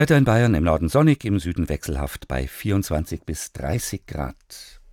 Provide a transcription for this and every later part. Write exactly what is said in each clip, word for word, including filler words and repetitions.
Wetter in Bayern, im Norden sonnig, im Süden wechselhaft bei vierundzwanzig bis dreißig Grad.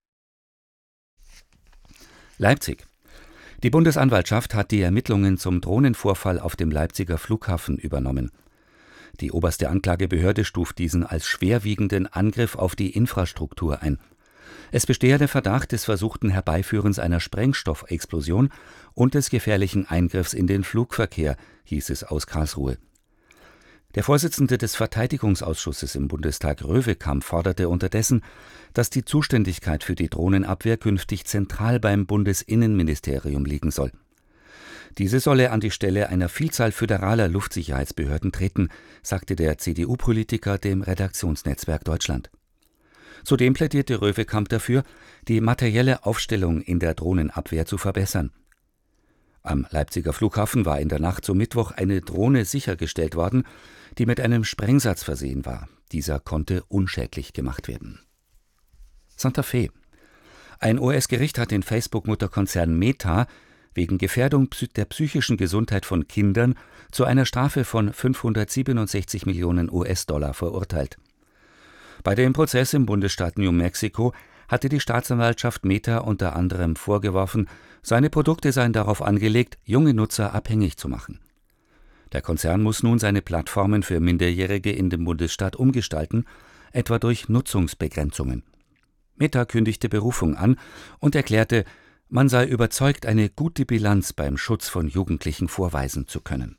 Leipzig. Die Bundesanwaltschaft hat die Ermittlungen zum Drohnenvorfall auf dem Leipziger Flughafen übernommen. Die oberste Anklagebehörde stuft diesen als schwerwiegenden Angriff auf die Infrastruktur ein. Es bestehe der Verdacht des versuchten Herbeiführens einer Sprengstoffexplosion und des gefährlichen Eingriffs in den Flugverkehr, hieß es aus Karlsruhe. Der Vorsitzende des Verteidigungsausschusses im Bundestag, Röwekamp, forderte unterdessen, dass die Zuständigkeit für die Drohnenabwehr künftig zentral beim Bundesinnenministerium liegen soll. Diese solle an die Stelle einer Vielzahl föderaler Luftsicherheitsbehörden treten, sagte der C D U-Politiker dem Redaktionsnetzwerk Deutschland. Zudem plädierte Röwekamp dafür, die materielle Aufstellung in der Drohnenabwehr zu verbessern. Am Leipziger Flughafen war in der Nacht zum Mittwoch eine Drohne sichergestellt worden, die mit einem Sprengsatz versehen war. Dieser konnte unschädlich gemacht werden. Santa Fe. Ein U S-Gericht hat den Facebook-Mutterkonzern Meta wegen Gefährdung der psychischen Gesundheit von Kindern zu einer Strafe von fünfhundertsiebenundsechzig Millionen U S-Dollar verurteilt. Bei dem Prozess im Bundesstaat New Mexico hatte die Staatsanwaltschaft Meta unter anderem vorgeworfen, seine Produkte seien darauf angelegt, junge Nutzer abhängig zu machen. Der Konzern muss nun seine Plattformen für Minderjährige in dem Bundesstaat umgestalten, etwa durch Nutzungsbegrenzungen. Meta kündigte Berufung an und erklärte, man sei überzeugt, eine gute Bilanz beim Schutz von Jugendlichen vorweisen zu können.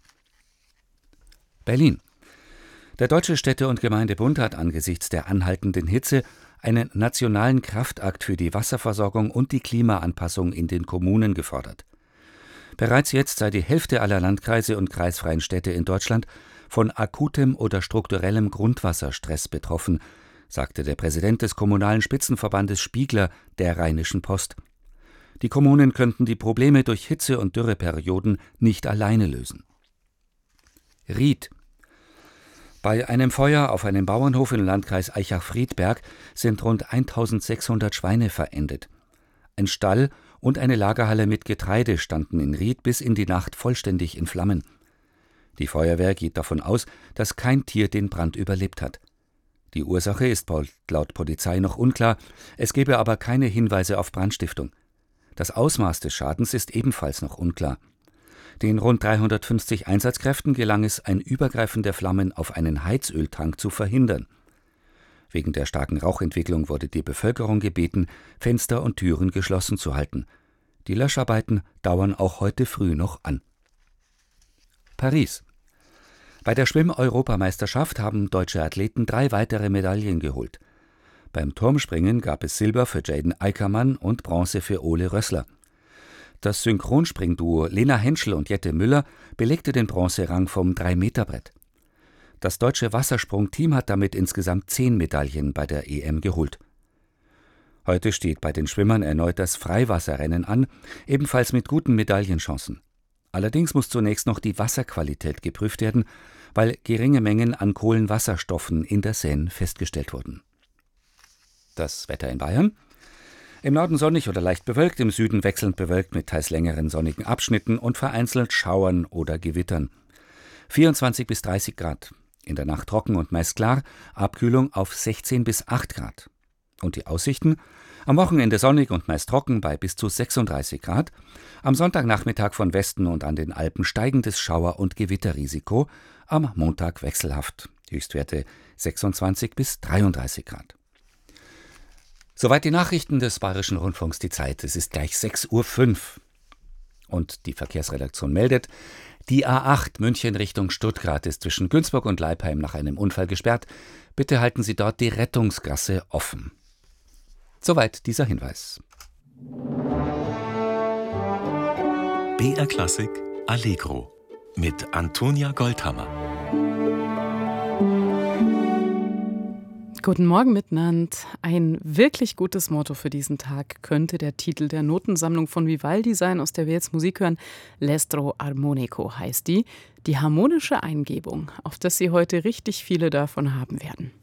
Berlin. Der Deutsche Städte- und Gemeindebund hat angesichts der anhaltenden Hitze einen nationalen Kraftakt für die Wasserversorgung und die Klimaanpassung in den Kommunen gefordert. Bereits jetzt sei die Hälfte aller Landkreise und kreisfreien Städte in Deutschland von akutem oder strukturellem Grundwasserstress betroffen, sagte der Präsident des Kommunalen Spitzenverbandes Spiegler der Rheinischen Post. Die Kommunen könnten die Probleme durch Hitze- und Dürreperioden nicht alleine lösen. Ried. Bei einem Feuer auf einem Bauernhof im Landkreis Aichach-Friedberg sind rund eintausendsechshundert Schweine verendet. Ein Stall und eine Lagerhalle mit Getreide standen in Ried bis in die Nacht vollständig in Flammen. Die Feuerwehr geht davon aus, dass kein Tier den Brand überlebt hat. Die Ursache ist laut Polizei noch unklar, es gebe aber keine Hinweise auf Brandstiftung. Das Ausmaß des Schadens ist ebenfalls noch unklar. Den rund dreihundertfünfzig Einsatzkräften gelang es, ein Übergreifen der Flammen auf einen Heizöltank zu verhindern. Wegen der starken Rauchentwicklung wurde die Bevölkerung gebeten, Fenster und Türen geschlossen zu halten. Die Löscharbeiten dauern auch heute früh noch an. Paris. Bei der Schwimm-Europameisterschaft haben deutsche Athleten drei weitere Medaillen geholt. Beim Turmspringen gab es Silber für Jaden Eickermann und Bronze für Ole Rössler. Das Synchronspringduo Lena Henschel und Jette Müller belegte den Bronzerang vom drei Meter Brett. Das deutsche Wassersprungteam hat damit insgesamt zehn Medaillen bei der E M geholt. Heute steht bei den Schwimmern erneut das Freiwasserrennen an, ebenfalls mit guten Medaillenchancen. Allerdings muss zunächst noch die Wasserqualität geprüft werden, weil geringe Mengen an Kohlenwasserstoffen in der Seine festgestellt wurden. Das Wetter in Bayern. Im Norden sonnig oder leicht bewölkt, im Süden wechselnd bewölkt mit teils längeren sonnigen Abschnitten und vereinzelt Schauern oder Gewittern. vierundzwanzig bis dreißig Grad. In der Nacht trocken und meist klar, Abkühlung auf sechzehn bis acht Grad. Und die Aussichten? Am Wochenende sonnig und meist trocken bei bis zu sechsunddreißig Grad. Am Sonntagnachmittag von Westen und an den Alpen steigendes Schauer- und Gewitterrisiko. Am Montag wechselhaft. Höchstwerte sechsundzwanzig bis dreiunddreißig Grad. Soweit die Nachrichten des Bayerischen Rundfunks. Die Zeit, es ist gleich sechs Uhr fünf. Und die Verkehrsredaktion meldet, die A acht München Richtung Stuttgart ist zwischen Günzburg und Leipheim nach einem Unfall gesperrt. Bitte halten Sie dort die Rettungsgasse offen. Soweit dieser Hinweis. B R Klassik Allegro mit Antonia Goldhammer. Guten Morgen miteinander. Ein wirklich gutes Motto für diesen Tag könnte der Titel der Notensammlung von Vivaldi sein, aus der wir jetzt Musik hören. L'Estro Armonico heißt die. Die harmonische Eingebung, auf dass Sie heute richtig viele davon haben werden.